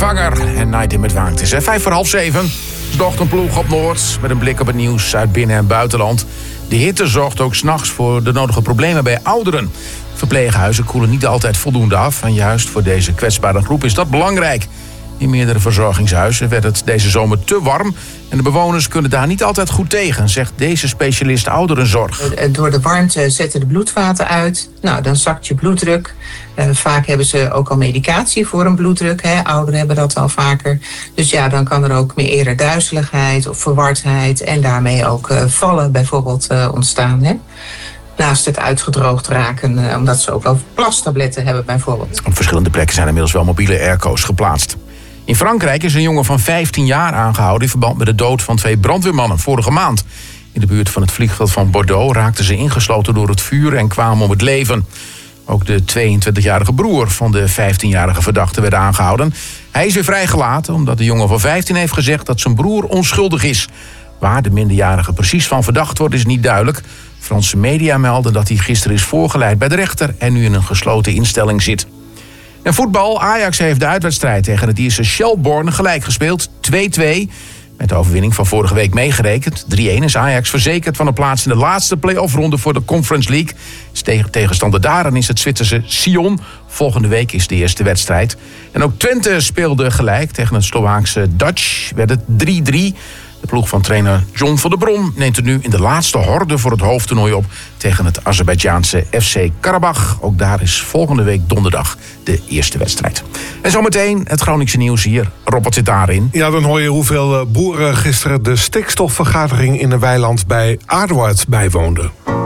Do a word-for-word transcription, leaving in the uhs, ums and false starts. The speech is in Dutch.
vervanger en Night in met Waang. Het is vijf voor half zeven. De ochtendploeg op Noord met een blik op het nieuws uit binnen- en buitenland. De hitte zorgt ook 's nachts voor de nodige problemen bij ouderen. Verpleeghuizen koelen niet altijd voldoende af. En juist voor deze kwetsbare groep is dat belangrijk. In meerdere verzorgingshuizen werd het deze zomer te warm. En de bewoners kunnen daar niet altijd goed tegen, zegt deze specialist ouderenzorg. Door de warmte zetten de bloedvaten uit. Nou, dan zakt je bloeddruk. Uh, vaak hebben ze ook al medicatie voor een bloeddruk. Hè. Ouderen hebben dat al vaker. Dus ja, dan kan er ook meer eerder duizeligheid of verwardheid. En daarmee ook uh, vallen bijvoorbeeld uh, ontstaan. Hè. Naast het uitgedroogd raken, uh, omdat ze ook wel plastabletten hebben bijvoorbeeld. Op verschillende plekken zijn inmiddels wel mobiele airco's geplaatst. In Frankrijk is een jongen van vijftien jaar aangehouden in verband met de dood van twee brandweermannen vorige maand. In de buurt van het vliegveld van Bordeaux raakten ze ingesloten door het vuur en kwamen om het leven. Ook de tweeëntwintigjarige broer van de vijftienjarige verdachte werd aangehouden. Hij is weer vrijgelaten omdat de jongen van vijftien heeft gezegd dat zijn broer onschuldig is. Waar de minderjarige precies van verdacht wordt is niet duidelijk. Franse media melden dat hij gisteren is voorgeleid bij de rechter en nu in een gesloten instelling zit. En voetbal. Ajax heeft de uitwedstrijd tegen het Ierse Shelbourne gelijk gespeeld. twee-twee. Met de overwinning van vorige week meegerekend. drie-een is Ajax verzekerd van een plaats in de laatste play-off-ronde voor de Conference League. Tegen tegenstander daarin is het Zwitserse Sion. Volgende week is de eerste wedstrijd. En ook Twente speelde gelijk tegen het Slovaakse Dutch. Werd het drie-drie. De ploeg van trainer John van der Brom neemt er nu in de laatste horde voor het hoofdtoernooi op tegen het Azerbeidzjaanse F C Karabach. Ook daar is volgende week donderdag de eerste wedstrijd. En zometeen het Groningse nieuws hier. Rob, wat zit daarin? Ja, dan hoor je hoeveel boeren gisteren de stikstofvergadering in een weiland bij Aduard bijwoonden.